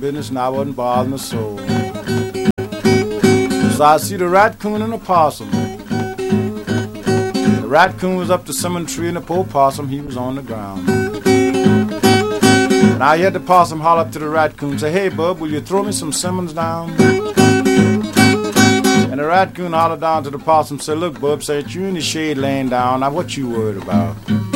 business and I wasn't bothering the soul. So I see the raccoon and the possum. The raccoon was up the cinnamon tree and the poor possum, he was on the ground. And I heard the possum holler up to the raccoon, say, "Hey, bub, will you throw me some cinnamons down?" And the raccoon hollered down to the possum, say, "Look, bub, say, you in the shade laying down, now what you worried about?"